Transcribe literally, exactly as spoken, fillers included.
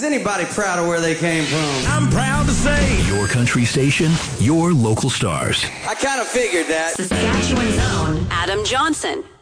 anybody proud of where they came from? I'm proud to say, your country station, your local stars. I kind of figured that. Saskatchewan's own Adam Johnson.